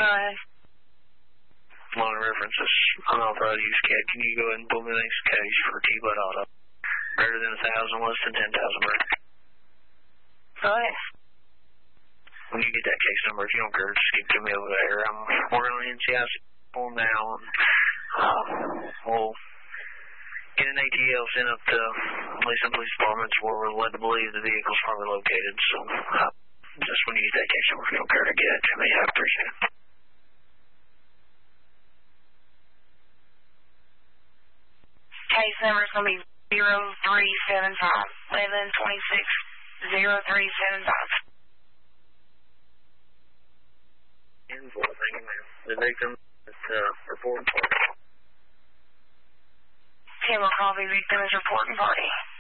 ahead. Line references. Unauthorized use CAD. Can you go ahead and pull me the next case for T-Bud Auto? Greater than 1,000, less than 10,000, bro. Go ahead. When you get that case number, if you don't care, just give me over there. I'm working on the NCIC form now, and we'll get an ATL sent up to Leeson Police Departments where we're led to believe the vehicle's probably located. So just when you get that case number, if you don't care to get it to me, I appreciate it. Case number is going to be 0375 1126 0375. Thank you, ma'am. The victim is reporting party. 10 will call the victim as reporting party.